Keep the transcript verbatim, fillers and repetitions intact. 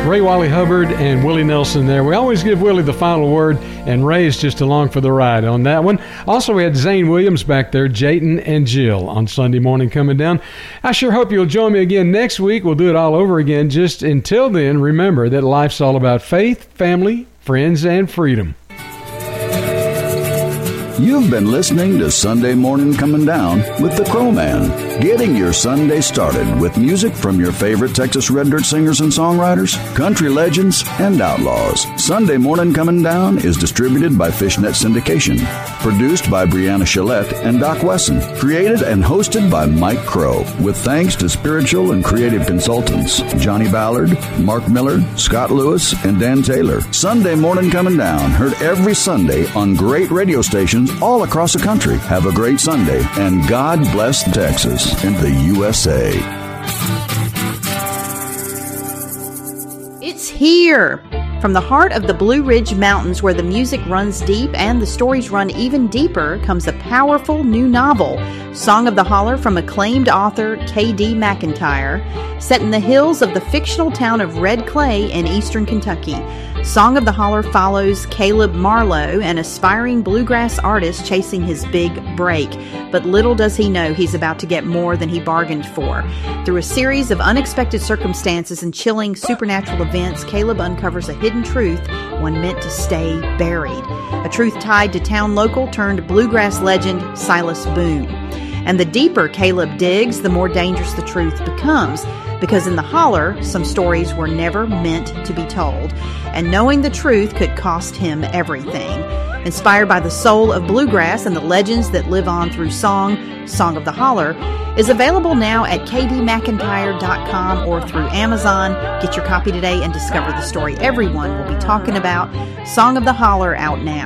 Ray Wally Hubbard and Willie Nelson there. We always give Willie the final word, and Ray's just along for the ride on that one. Also, we had Zane Williams back there, Jayton and Jill on Sunday morning coming down. I sure hope you'll join me again next week. We'll do it all over again. Just until then, remember that life's all about faith, family, friends, and freedom. You've been listening to Sunday Morning Coming Down with the Crow Man, getting your Sunday started with music from your favorite Texas Red Dirt singers and songwriters, country legends, and outlaws. Sunday Morning Coming Down is distributed by Fishnet Syndication, produced by Brianna Shillette and Doc Wesson, created and hosted by Mike Crow, with thanks to spiritual and creative consultants Johnny Ballard, Mark Miller, Scott Lewis, and Dan Taylor. Sunday Morning Coming Down, heard every Sunday on great radio stations all across the country. Have a great Sunday, and God bless Texas and the U S A. It's here! From the heart of the Blue Ridge Mountains, where the music runs deep and the stories run even deeper, comes a powerful new novel, Song of the Holler, from acclaimed author K D McIntyre, set in the hills of the fictional town of Red Clay in eastern Kentucky. Song of the Holler follows Caleb Marlowe, an aspiring bluegrass artist chasing his big break. But little does he know he's about to get more than he bargained for. Through a series of unexpected circumstances and chilling supernatural events, Caleb uncovers a hidden truth, one meant to stay buried. A truth tied to town local turned bluegrass legend Silas Boone. And the deeper Caleb digs, the more dangerous the truth becomes. Because in the holler, some stories were never meant to be told, and knowing the truth could cost him everything. Inspired by the soul of bluegrass and the legends that live on through song, Song of the Holler is available now at k d mcintyre dot com or through Amazon. Get your copy today and discover the story everyone will be talking about. Song of the Holler, out now.